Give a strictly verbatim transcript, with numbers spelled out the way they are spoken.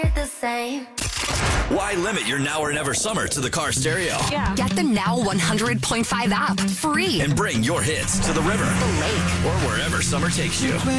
the same. Why limit your now or never summer to the car stereo? Yeah. Get the Now one hundred point five app free. And bring your hits to the river The lake. or wherever summer takes you.